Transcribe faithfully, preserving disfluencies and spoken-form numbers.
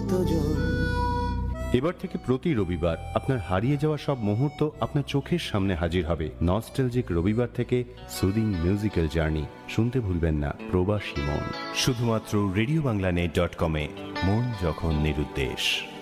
কতজন। এবার থেকে প্রতি রবিবার আপনার হারিয়ে যাওয়া সব মুহূর্ত আপনার চোখের সামনে হাজির হবে। নস্টালজিক রবিবার থেকে সুদিং মিউজিক্যাল জার্নি শুনতে ভুলবেন না প্রবাসী মন, শুধুমাত্র রেডিও বাংলা নেট ডট কমে। মন যখন নিরুদ্দেশ।